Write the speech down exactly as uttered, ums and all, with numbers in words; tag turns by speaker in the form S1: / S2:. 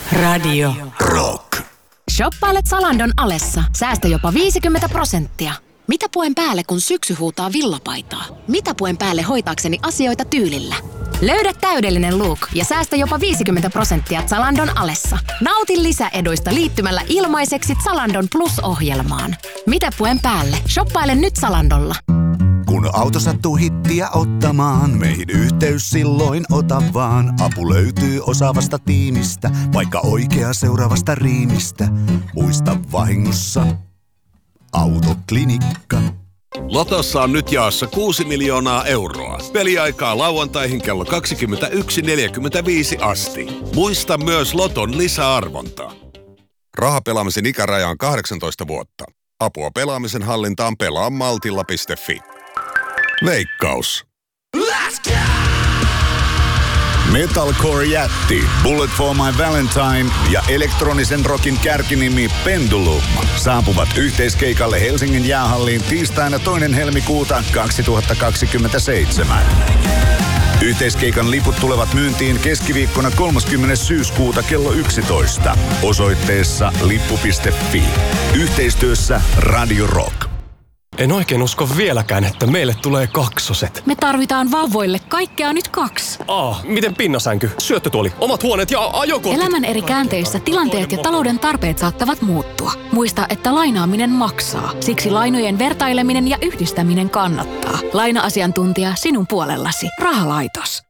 S1: Radio Rock.
S2: Shoppailet Zalandon alessa. Säästä jopa viisikymmentä prosenttia. Mitä puen päälle, kun syksy huutaa villapaitaa? Mitä puen päälle hoitaakseni asioita tyylillä? Löydä täydellinen look ja säästä jopa viisikymmentä prosenttia Zalandon alessa. Nauti lisäeduista liittymällä ilmaiseksi Zalandon Plus-ohjelmaan. Mitä puen päälle? Shoppaile nyt Zalandolla.
S3: Kun auto sattuu hittiä ottamaan, meihin yhteys silloin ota vaan. Apu löytyy osaavasta tiimistä, vaikka oikea seuraavasta riimistä. Muista vahingossa Autoklinikka.
S4: Lotossa on nyt jaossa kuusi miljoonaa euroa. Peliaikaa lauantaihin kello kaksikymmentäyksi neljäkymmentäviisi asti. Muista myös Loton lisäarvonta. Rahapelaamisen ikäraja on kahdeksantoista vuotta. Apua pelaamisen hallintaan pelaa maltilla piste fi. Veikkaus.
S3: Let's go! Metalcore-jätti Bullet for My Valentine ja elektronisen rockin kärkinimi Pendulum saapuvat yhteiskeikalle Helsingin jäähalliin tiistaina toinen helmikuuta kaksituhattakaksikymmentäseitsemän. Yhteiskeikan liput tulevat myyntiin keskiviikkona kolmaskymmenes syyskuuta kello yksitoista osoitteessa lippu piste fi. Yhteistyössä Radio Rock.
S5: En oikein usko vieläkään, että meille tulee kaksoset.
S6: Me tarvitaan vauvoille kaikkea nyt kaksi.
S5: Ah, miten pinnasänky, syöttötuoli, omat huoneet ja ajokortit.
S6: Elämän eri käänteissä tilanteet ja talouden tarpeet saattavat muuttua. Muista, että lainaaminen maksaa. Siksi lainojen vertaileminen ja yhdistäminen kannattaa. Laina-asiantuntija sinun puolellasi. Rahalaitos.